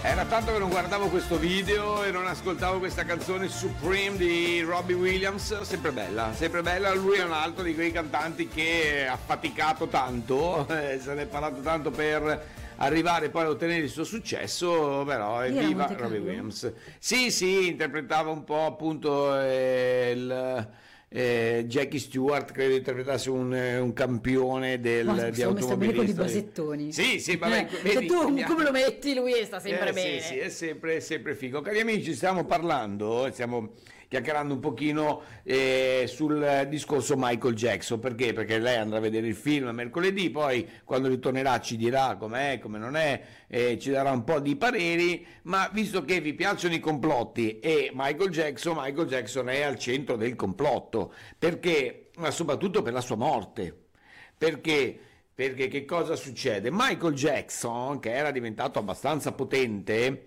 Era tanto che non guardavo questo video e non ascoltavo questa canzone Supreme di Robbie Williams, sempre bella, lui è un altro di quei cantanti che ha faticato tanto, se ne è parlato tanto per arrivare poi a ottenere il suo successo, però è viva Robbie Williams. Sì, interpretava un po' appunto Jackie Stewart, credo interpretasse un campione di automobilismo di basettoni. Sì, vabbè, vedi, tu come lo metti, lui sta sempre bene. Sì, è sempre figo. Cari amici, stiamo chiacchierando un pochino sul discorso Michael Jackson. Perché? Perché lei andrà a vedere il film mercoledì, poi quando ritornerà ci dirà com'è, come non è, ci darà un po' di pareri, ma visto che vi piacciono i complotti e Michael Jackson è al centro del complotto, perché? Ma soprattutto per la sua morte. Perché che cosa succede? Michael Jackson, che era diventato abbastanza potente,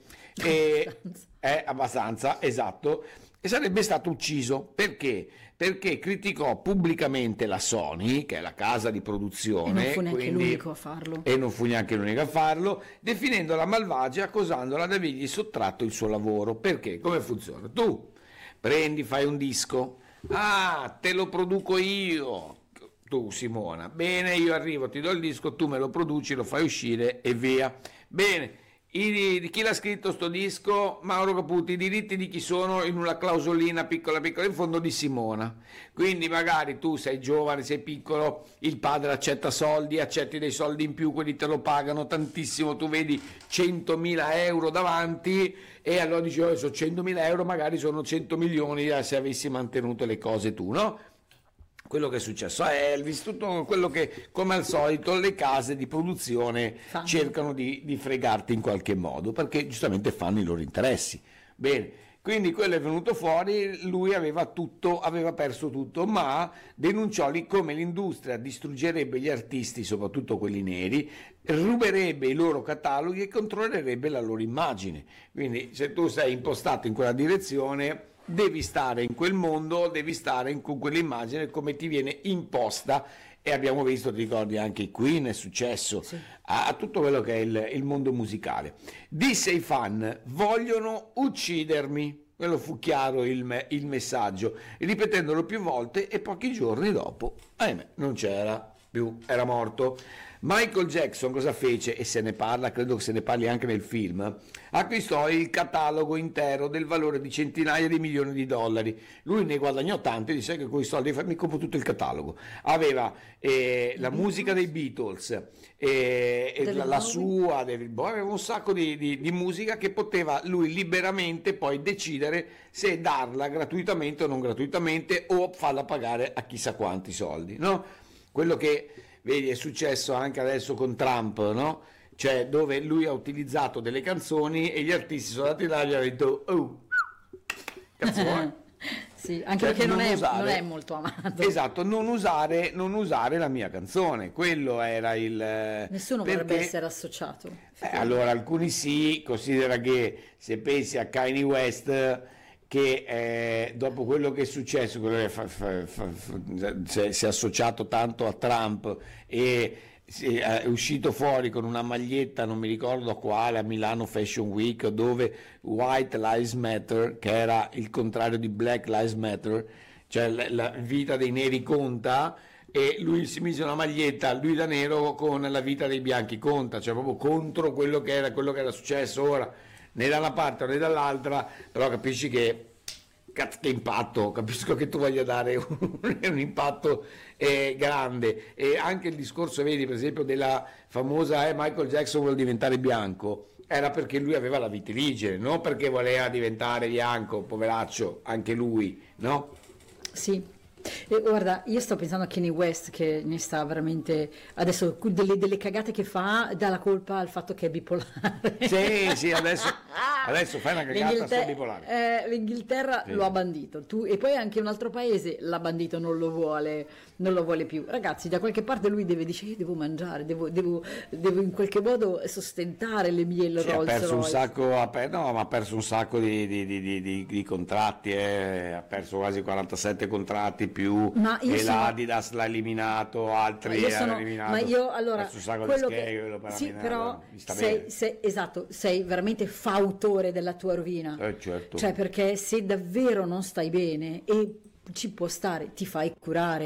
è abbastanza, esatto, e sarebbe stato ucciso. Perché? Perché criticò pubblicamente la Sony, che è la casa di produzione, e non fu neanche l'unico a farlo. E non fu neanche l'unico a farlo, definendola malvagia, accusandola di avergli sottratto il suo lavoro. Perché? Come funziona? Tu prendi, fai un disco, te lo produco io, tu Simona, bene, io arrivo, ti do il disco, tu me lo produci, lo fai uscire e via. Bene, chi l'ha scritto sto disco? Mauro Caputi. I diritti di chi sono? In una clausolina piccola in fondo di Simona. Quindi magari tu sei giovane, sei piccolo, il padre accetta soldi, accetti dei soldi in più, quelli te lo pagano tantissimo, tu vedi 100.000 euro davanti e allora dici, sono 100.000 euro, magari sono 100 milioni se avessi mantenuto le cose tu, no? Quello che è successo a Elvis, tutto quello che, come al solito, le case di produzione cercano di fregarti in qualche modo, perché giustamente fanno i loro interessi. Bene, quindi quello è venuto fuori, lui aveva perso tutto, ma denunciò lì come l'industria distruggerebbe gli artisti, soprattutto quelli neri, ruberebbe i loro cataloghi e controllerebbe la loro immagine. Quindi se tu sei impostato in quella direzione, devi stare in quel mondo, devi stare con quell'immagine come ti viene imposta, e abbiamo visto, ti ricordi, anche i Queen, è successo, sì, a tutto quello che è il mondo musicale. Disse ai fan: vogliono uccidermi. Quello fu chiaro il messaggio, ripetendolo più volte, e pochi giorni dopo, ahimè, non c'era più, era morto. Michael Jackson cosa fece? E se ne parla, credo che se ne parli anche nel film. Acquistò il catalogo intero del valore di centinaia di milioni di dollari. Lui ne guadagnò tanti, disse che con i soldi mi compro tutto il catalogo. Aveva la musica dei Beatles, la sua, aveva un sacco di musica che poteva lui liberamente poi decidere se darla gratuitamente o non gratuitamente, o farla pagare a chissà quanti soldi, no? Quello che vedi è successo anche adesso con Trump, no? Cioè, dove lui ha utilizzato delle canzoni e gli artisti sono andati là e gli hanno detto: oh, canzone. Sì, anche perché non è molto amato. Esatto, non usare la mia canzone, quello era il... Nessuno vorrebbe essere associato. Allora, alcuni sì, considera che se pensi a Kanye West, che dopo quello che è successo, quello che si è associato tanto a Trump e è uscito fuori con una maglietta, non mi ricordo quale, a Milano Fashion Week, dove White Lives Matter, che era il contrario di Black Lives Matter, cioè la vita dei neri conta, e lui si mise una maglietta, lui da nero, con la vita dei bianchi conta, cioè proprio contro quello che era successo. Ora, né da una parte né dall'altra, però capisci che impatto, capisco che tu voglia dare un impatto grande. E anche il discorso, vedi, per esempio, della famosa Michael Jackson vuole diventare bianco, era perché lui aveva la vitiligine, non perché voleva diventare bianco, poveraccio, anche lui, no? Sì. Guarda, io sto pensando a Kanye West, che ne sta veramente adesso delle cagate che fa, dà la colpa al fatto che è bipolare. Sì, adesso Adesso fai una cagata, sono bipolare. L'Inghilterra Sì. lo ha bandito, e poi anche un altro paese l'ha bandito, non lo vuole più. Ragazzi, da qualche parte lui dice io devo mangiare, devo in qualche modo sostentare le mie Sì, Rolls ha perso un Royce. sacco, no, ma ha perso un sacco di contratti, ha perso quasi 47 contratti più, Ma io e sono- l'Adidas l'ha eliminato, altri Io hanno sono- eliminato, ma io ha allora perso un sacco di quello scheghe, quello per la sì, Minardi, però mi sta bene. esatto, sei veramente fautore della tua rovina. Certo. Cioè, perché se davvero non stai bene, e ci può stare, ti fai curare.